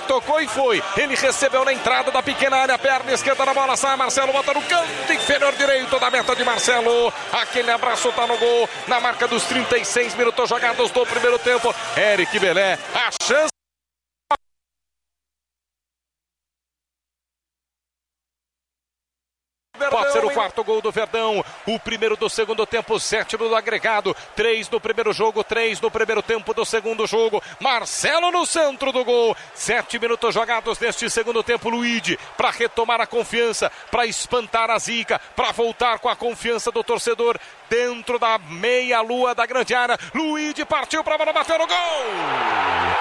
tocou e foi. Ele recebeu na entrada da pequena área, perna esquerda na bola, sai Marcelo, bota no canto inferior direito da meta de Marcelo. Aquele abraço tá no gol, na marca dos 36 minutos jogados do primeiro tempo. Eric Belé, a chance. Pode ser o quarto gol do Verdão, o primeiro do segundo tempo, 7 do agregado, 3 no primeiro jogo, 3 no primeiro tempo do segundo jogo. Marcelo no centro do gol, 7 minutos jogados neste segundo tempo. Luigi para retomar a confiança, para espantar a zica, para voltar com a confiança do torcedor dentro da meia-lua da grande área. Luigi partiu para a bola, bateu no gol!